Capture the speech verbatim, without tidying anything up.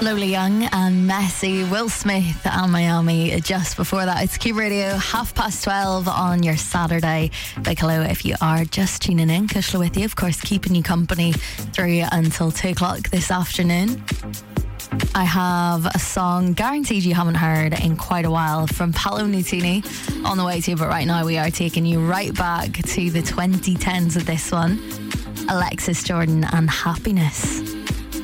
Lola Young and Messi, Will Smith and Miami. Just before that, it's Cube Radio, half past twelve on your Saturday. Big hello if you are just tuning in. Kushla with you, of course, keeping you company through until two o'clock this afternoon. I have a song guaranteed you haven't heard in quite a while from Paolo Nutini on the way to you, but right now we are taking you right back to the twenty tens with this one. Alexis Jordan and Happiness.